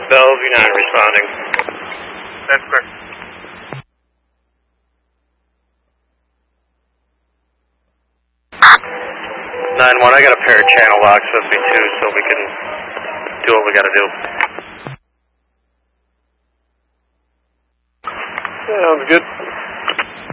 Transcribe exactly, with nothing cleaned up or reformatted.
Bellevue nine responding. That's correct. nine one, I got a pair of channel locks with me too, so we can do what we gotta do. Sounds good.